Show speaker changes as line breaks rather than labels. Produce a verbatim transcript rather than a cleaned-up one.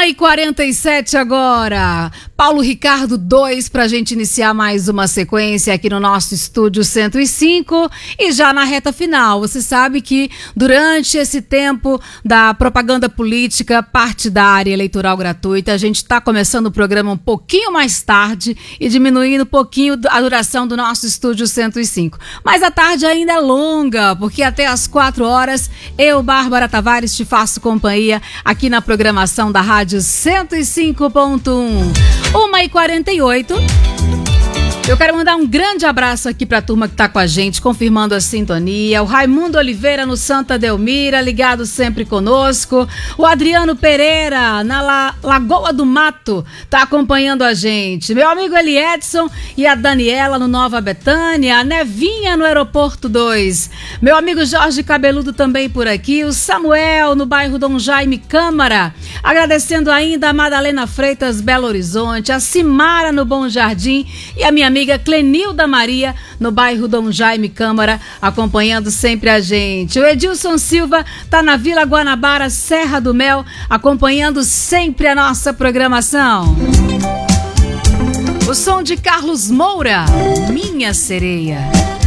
e quarenta e sete agora. Paulo Ricardo dois para a gente iniciar mais uma sequência aqui no nosso estúdio cento e cinco. E já na reta final, você sabe que durante esse tempo da propaganda política partidária eleitoral gratuita, a gente está começando o programa um pouquinho mais tarde e diminuindo um pouquinho a duração do nosso estúdio cento e cinco. Mas a tarde ainda é longa, porque até às quatro horas eu, Bárbara Tavares, te faço companhia aqui na programação da Rádio cento e cinco ponto um. uma e quarenta e oito. Eu quero mandar um grande abraço aqui para a turma que está com a gente, confirmando a sintonia. O Raimundo Oliveira no Santa Delmira, ligado sempre conosco. O Adriano Pereira, na La- Lagoa do Mato, está acompanhando a gente. Meu amigo Eli Edson e a Daniela no Nova Betânia. A Nevinha no Aeroporto dois. Meu amigo Jorge Cabeludo também por aqui. O Samuel no bairro Dom Jaime Câmara. Agradecendo ainda a Madalena Freitas, Belo Horizonte. A Simara no Bom Jardim. E a minha amiga amiga Clenilda Maria, no bairro Dom Jaime Câmara, acompanhando sempre a gente. O Edilson Silva tá na Vila Guanabara, Serra do Mel, acompanhando sempre a nossa programação. O som de Carlos Moura, Minha Sereia.